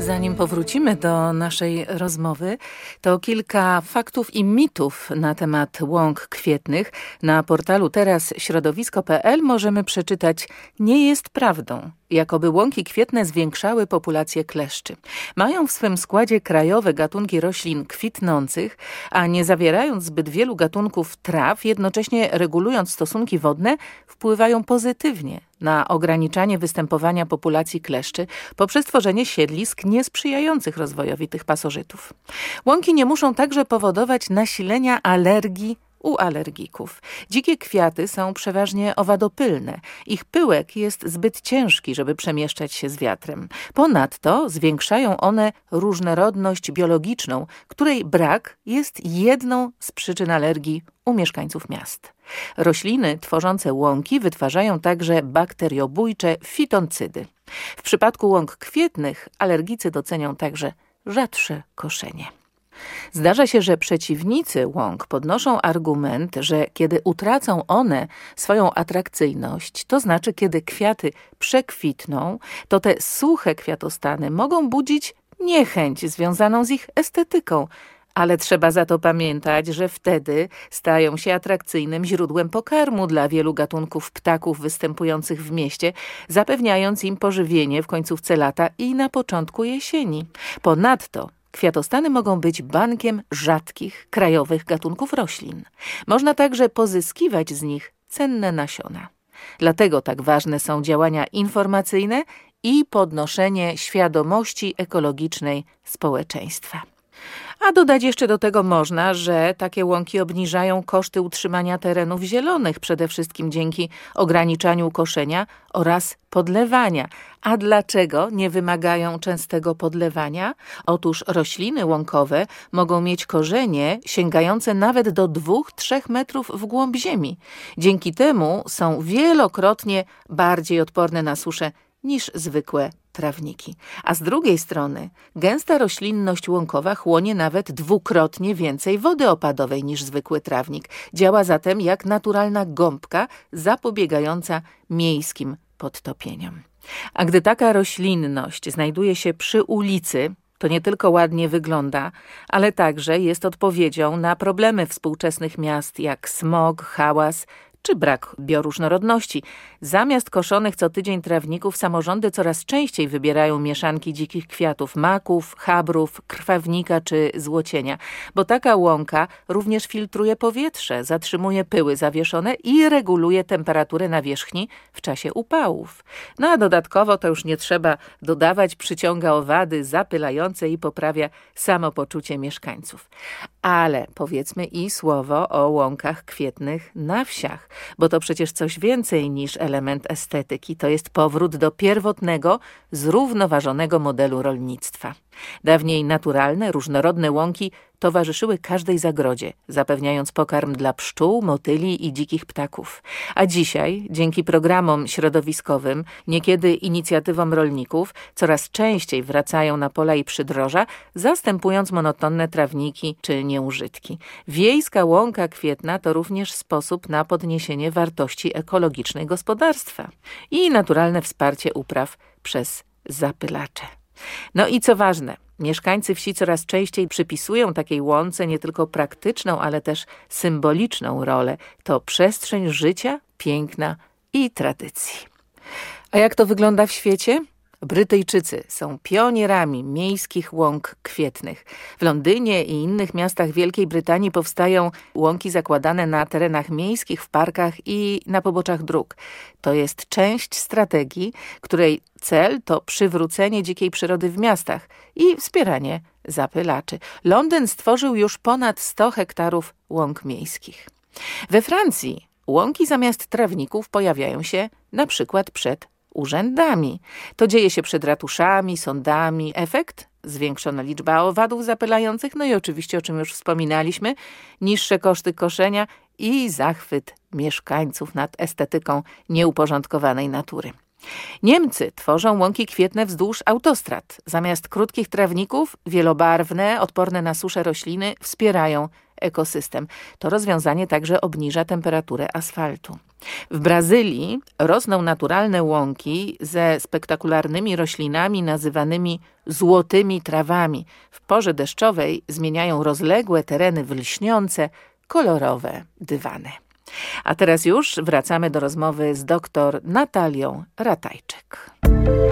Zanim powrócimy do naszej rozmowy, to kilka faktów i mitów na temat łąk kwietnych. Na portalu teraz-środowisko.pl możemy przeczytać: nie jest prawdą, jakoby łąki kwietne zwiększały populację kleszczy. Mają w swym składzie krajowe gatunki roślin kwitnących, a nie zawierając zbyt wielu gatunków traw, jednocześnie regulując stosunki wodne, wpływają pozytywnie na ograniczanie występowania populacji kleszczy poprzez tworzenie siedlisk niesprzyjających rozwojowi tych pasożytów. Łąki nie muszą także powodować nasilenia alergii u alergików. Dzikie kwiaty są przeważnie owadopylne. Ich pyłek jest zbyt ciężki, żeby przemieszczać się z wiatrem. Ponadto zwiększają one różnorodność biologiczną, której brak jest jedną z przyczyn alergii u mieszkańców miast. Rośliny tworzące łąki wytwarzają także bakteriobójcze fitoncydy. W przypadku łąk kwietnych alergicy docenią także rzadsze koszenie. Zdarza się, że przeciwnicy łąk podnoszą argument, że kiedy utracą one swoją atrakcyjność, to znaczy kiedy kwiaty przekwitną, to te suche kwiatostany mogą budzić niechęć związaną z ich estetyką. Ale trzeba za to pamiętać, że wtedy stają się atrakcyjnym źródłem pokarmu dla wielu gatunków ptaków występujących w mieście, zapewniając im pożywienie w końcówce lata i na początku jesieni. Ponadto kwiatostany mogą być bankiem rzadkich, krajowych gatunków roślin. Można także pozyskiwać z nich cenne nasiona. Dlatego tak ważne są działania informacyjne i podnoszenie świadomości ekologicznej społeczeństwa. A dodać jeszcze do tego można, że takie łąki obniżają koszty utrzymania terenów zielonych, przede wszystkim dzięki ograniczaniu koszenia oraz podlewania. A dlaczego nie wymagają częstego podlewania? Otóż rośliny łąkowe mogą mieć korzenie sięgające nawet do 2-3 metrów w głąb ziemi. Dzięki temu są wielokrotnie bardziej odporne na suszę niż zwykłe trawniki. A z drugiej strony gęsta roślinność łąkowa chłonie nawet 2-krotnie więcej wody opadowej niż zwykły trawnik. Działa zatem jak naturalna gąbka zapobiegająca miejskim podtopieniom. A gdy taka roślinność znajduje się przy ulicy, to nie tylko ładnie wygląda, ale także jest odpowiedzią na problemy współczesnych miast jak smog, hałas czy brak bioróżnorodności. Zamiast koszonych co tydzień trawników samorządy coraz częściej wybierają mieszanki dzikich kwiatów, maków, chabrów, krwawnika czy złocienia, bo taka łąka również filtruje powietrze, zatrzymuje pyły zawieszone i reguluje temperaturę nawierzchni w czasie upałów. No a dodatkowo to już nie trzeba dodawać, przyciąga owady zapylające i poprawia samopoczucie mieszkańców. Ale powiedzmy i słowo o łąkach kwietnych na wsiach, bo to przecież coś więcej niż element estetyki. To jest powrót do pierwotnego, zrównoważonego modelu rolnictwa. Dawniej naturalne, różnorodne łąki towarzyszyły każdej zagrodzie, zapewniając pokarm dla pszczół, motyli i dzikich ptaków. A dzisiaj, dzięki programom środowiskowym, niekiedy inicjatywom rolników, coraz częściej wracają na pola i przydroża, zastępując monotonne trawniki czy nieużytki. Wiejska łąka kwietna to również sposób na podniesienie wartości ekologicznej gospodarstwa i naturalne wsparcie upraw przez zapylacze. No i co ważne, mieszkańcy wsi coraz częściej przypisują takiej łące nie tylko praktyczną, ale też symboliczną rolę. To przestrzeń życia, piękna i tradycji. A jak to wygląda w świecie? Brytyjczycy są pionierami miejskich łąk kwietnych. W Londynie i innych miastach Wielkiej Brytanii powstają łąki zakładane na terenach miejskich, w parkach i na poboczach dróg. To jest część strategii, której cel to przywrócenie dzikiej przyrody w miastach i wspieranie zapylaczy. Londyn stworzył już ponad 100 hektarów łąk miejskich. We Francji łąki zamiast trawników pojawiają się na przykład przed urzędami. To dzieje się przed ratuszami, sądami. Efekt? Zwiększona liczba owadów zapylających, no i oczywiście, o czym już wspominaliśmy, niższe koszty koszenia i zachwyt mieszkańców nad estetyką nieuporządkowanej natury. Niemcy tworzą łąki kwietne wzdłuż autostrad. Zamiast krótkich trawników, wielobarwne, odporne na suszę rośliny wspierają ekosystem. To rozwiązanie także obniża temperaturę asfaltu. W Brazylii rosną naturalne łąki ze spektakularnymi roślinami nazywanymi złotymi trawami. W porze deszczowej zmieniają rozległe tereny w lśniące, kolorowe dywany. A teraz już wracamy do rozmowy z dr Natalią Ratajczyk.